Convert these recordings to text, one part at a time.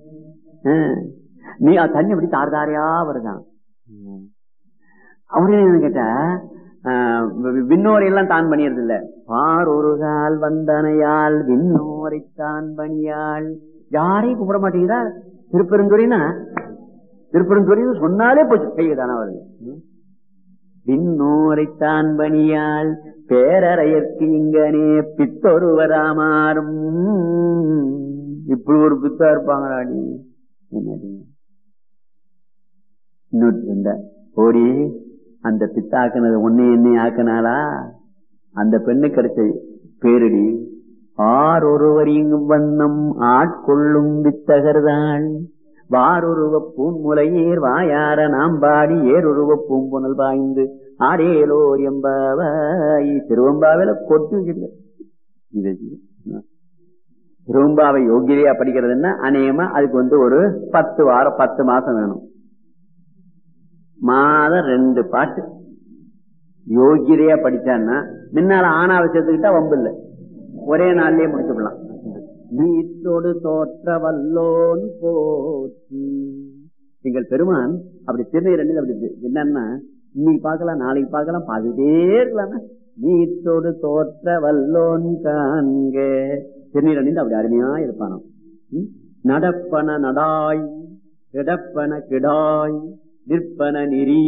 நீ தண்ணி அப்படி தார் தாரையா வருதான். அவரு என்ன கேட்டா விண்ணோரை எல்லாம் தான் பண்ணியது இல்ல. பார் ஒரு கால் வந்தனையாள் விண்ணோரை தான் பணியாள். யாரையும் கும்பிட மாட்டேங்கிறா. திருப்பெருந்துறைனா திருப்பெருந்துறை சொன்னாலே போச்சு கைதான வருது. விண்ணோரைத்தான் பணியாள் பேரறையற்கு இங்கனே பித்தொருவராமாறும். இப்படி ஒரு பித்தா இருப்பாங்களாடி. இன்னொரு ஓடி அந்த பித்தாக்குனது ஒன்னே என்ன ஆக்கினாளா? அந்த பெண்ணு கிடைச்ச பேரடி. ஆர் ஒருவர் இங்கும் வண்ணம் ஆட்கொள்ளும் வித்தகர்தான் வாரொருவ பூன்முலையேர் வாயார நாம் பாடி ஏருருவ பூம்புணல் பாய்ந்து ஆடேலோர் எம்பாவாய். திருவம்பாவில கொட்டி வச்சிருக்க. திருவம்பாவை யோகிதையா படிக்கிறதுன்னா அநேகமா அதுக்கு ஒரு 10 வாரம் 10 மாசம் வேணும். மாதம் 2 பாட்டு யோகிதையா படிச்சான்னா முன்னால ஆணாவை சேர்த்துக்கிட்டா வம்பு இல்லை, ஒரே நாள்லயே முடிச்சுடலாம். நீத்தோடு தோற்ற வல்லோன் போற்றி. எங்கள் பெருமான் அப்படி திருநீர் அப்படி என்னன்னா இன்னைக்கு பார்க்கலாம் நாளைக்கு பார்க்கலாம் பார்த்துட்டே இருக்கலாமா. நீத்தோடு தோற்ற வல்லோன் காண்க. திருநீர் அணிந்து அப்படி அருமையா இருப்பானோ. நடப்பன நடாய் கிடப்பன கிடாய் நிற்பன நெறி.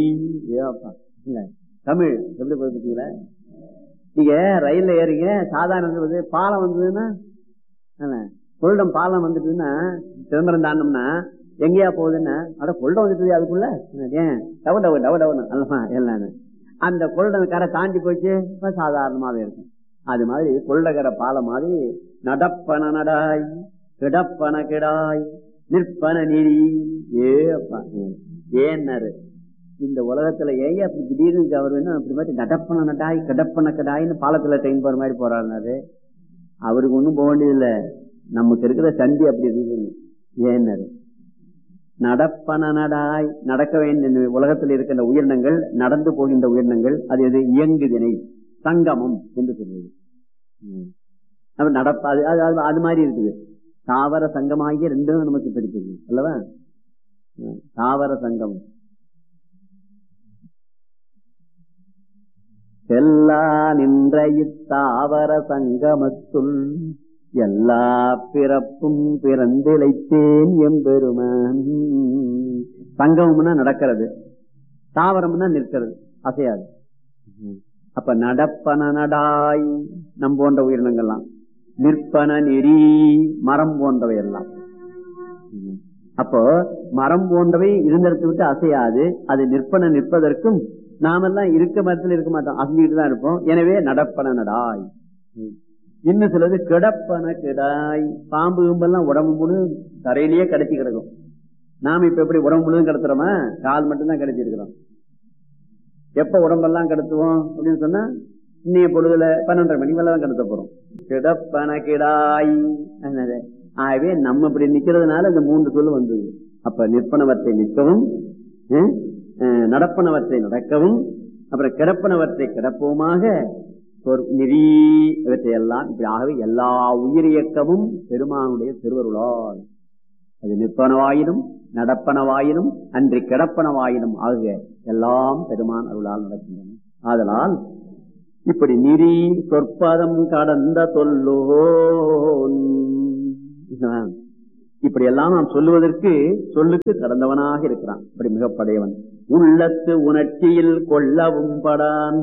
தமிழ் எப்படி போயிருக்கீங்களா? நீங்க ரயில்ல ஏறீங்க, சாதாரண பாலம் வந்ததுன்னா கொள்டம் பாலம் வந்துட்டுன்னா சிதம்பரம் தாண்டோம்னா எங்கேயா போகுதுன்னா அட கொள்டம் வந்துட்டு அதுக்குள்ள ஏன் டவு டவு டவு டவுன்னு அல்லமா எல்லான்னு அந்த கொள்டம் கரை தாண்டி போச்சு சாதாரணமாவே இருக்கும். அது மாதிரி கொள்ளகரை பாலம் மாதிரி நடப்பன நடாய் கிடப்பன கிடாய் நிற்பன நெறி. ஏப்பா ஏன்னாரு இந்த உலகத்துல ஏன் அப்படி திடீர்னு அவர் வேணும் அப்படி மாதிரி நடப்பன நடாய் கிடப்பன கிடாயின்னு பாலத்துல ட்ரெயின் போற மாதிரி போறாருனாரு. அவருக்கு ஒண்ணும் போக வேண்டியதில்லை, நமக்கு இருக்கிற சந்தி அப்படி இருக்குது. ஏன்னாரு நடப்பன நடாய் நடக்க வேண்டிய உலகத்தில் இருக்கின்ற உயிரினங்கள் நடந்து போகின்ற உயிரினங்கள் அது எது இயங்குதினை சங்கமம் என்று சொல்றது. நடப்பாது அது மாதிரி இருக்குது. தாவர சங்கமாகிய ரெண்டும் நமக்கு பிடிச்சது அல்லவா? தாவர சங்கம் செல்லா நின்ற இத்தாவர சங்கமத்துள் எல்லா பிறப்பும் பிறந்திழைத்தேன் எம்பெருமான். சங்கமம்னா நடக்கிறது, தாவரம்னா நிற்கிறது, அசையாது. அப்ப நடப்பன நடாய் நம் போன்ற உயிரினங்கள்லாம், நிற்பன நெறி மரம் போன்றவை எல்லாம். அப்போ மரம் போன்றவை இருந்திடத்தை விட்டு அசையாது. அது நிற்பன நிற்பதற்கும் நாமெல்லாம் இருக்க மரத்தில் இருக்க மாட்டோம், அசைஞ்சுட்டு தான் இருப்போம். எனவே நடப்பன நடாய். இன்னும் சிலது கிடப்பன கிடாய். பாம்பு கும்பெல்லாம் உடம்பு முழு தரையிலேயே கடத்தி கிடக்கும். நாம இப்ப எப்படி உடம்பு முழுதும் கடத்துறோமா? கால் மட்டும்தான் கடத்தி இருக்கிறோம். எப்ப உடம்பெல்லாம் கடத்துவோம் அப்படின்னு சொன்னா இன்னைய பொழுதுல 12:30 மணி மேல தான் கடத்த போறோம். கிடப்பன கிடாய். ஆகவே நம்ம இப்படி நிக்கிறதுனால இந்த 3 சொல்லு வந்தது. அப்ப நிற்பனவற்றை நிற்கவும், நடப்பனவற்றை நடக்கவும், அப்புறம் கிடப்பனவற்றை கிடப்பவுமாக நெறி இவற்றையெல்லாம் இப்படி. ஆகவே எல்லா உயிரியக்கமும் பெருமானுடைய திருவருளால். அது நிற்பனவாயினும் நடப்பனவாயினும் அன்றி கிடப்பனவாயினும் ஆகிய எல்லாம் பெருமான் அருளால் நடக்கின்றன. ஆதலால் இப்படி நெறி சொற்பதம் கடந்த தொல்லோன் இப்படி எல்லாம் நாம் சொல்லுவதற்கு சொல்லுக்கு கடந்தவனாக இருக்கிறான். இப்படி மிகப்படையவன். உள்ளத்து உணர்ச்சியில் கொள்ளவும் படான்.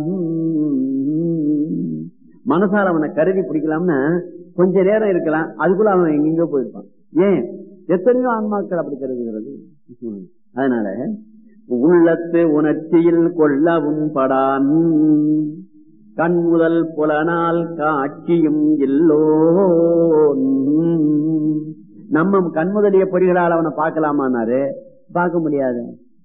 மனசால அவனை கருதி பிடிக்கலாம்னா கொஞ்ச நேரம் இருக்கலாம், அதுக்குள்ள அவன் எங்கெங்கோ போயிருப்பான். ஏன் எத்தனையோ ஆன்மாக்கள் அப்படி கருதுகிறது. அதனால உள்ளத்து உணர்ச்சியில் கொள்ளவும் படான். கண் முதல் புலனால் காட்சியும் இல்லோ. நம்ம கண்முதலிய பொறிகளால் அவனை பார்க்கலாமான்னாரு, பார்க்க முடியாது.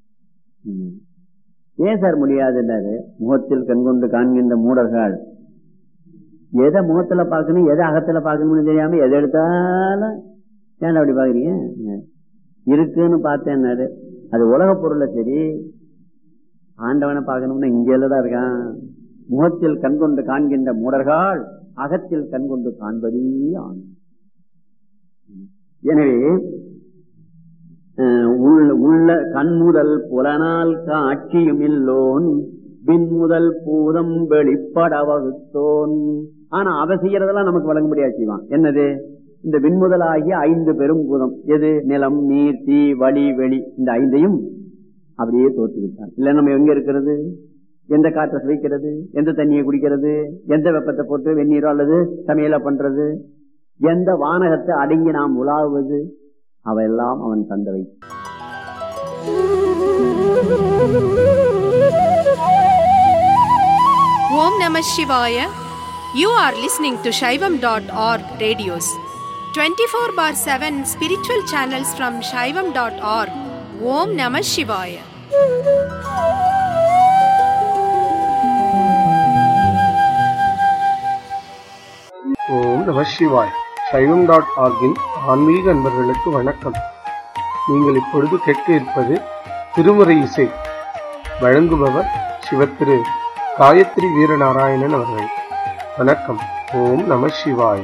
ஏன் சார் முடியாதுன்னாரு, முகத்தில் கண்கொண்டு காண்கின்ற மூடர்கள் எதை முகத்துல பார்க்கணும் எதை அகத்துல பார்க்கணும்னு தெரியாம எதை எடுத்தாலும் ஏன்டா அப்படி பாக்குறீங்க இருக்குன்னு பார்த்தேன்னாரு. அது உலக பொருளை சரி, ஆண்டவனை பார்க்கணும்னா இங்க இல்லதான் இருக்கான். முகத்தில் கண்கொண்டு காண்கின்ற மூடர்கள் அகத்தில் கண்கொண்டு காண்பதே ஆண். எனவே கண்முதல் புலனால் காட்சியும் இல்லோன் பின்முதல் பூதம் வெளிப்பட வகுத்தோன். ஆனா அவ செய்யறதெல்லாம் நமக்கு வழங்க முடியாது செய்வான். என்னது? இந்த விண்முதலாகிய 5 பெரும் பூதம். எது? நிலம், நீர், தீ, வளி, வெளி. இந்த 5ஐயும் அப்படியே தோற்றுவிட்டான். இல்ல நம்ம எங்க இருக்கிறது? எந்த காற்றை சுவைக்கிறது? எந்த தண்ணியை குடிக்கிறது? எந்த வெப்பத்தை போட்டு வெந்நீரோ அல்லது சமையல பண்றது? எந்த வானகத்தை அடங்கி நாம் உலாவுவது? அவையெல்லாம் அவன் தந்தவை. ஓம் நம சிவாய. You are listening to Shaivam.org radios. 24/7 spiritual channels from Shaivam.org. Om Namah Shivaya. ஓம் நம சிவாய். Shaivam.org-இன் ஆன்மீக அன்பர்களுக்கு வணக்கம். நீங்கள் இப்பொழுது கேட்க இருப்பது திருமுறை இசை. வழங்குபவர் சிவத்திரு காயத்ரி வீரநாராயணன் அவர்கள். வணக்கம். ஓம் நம சிவாய்.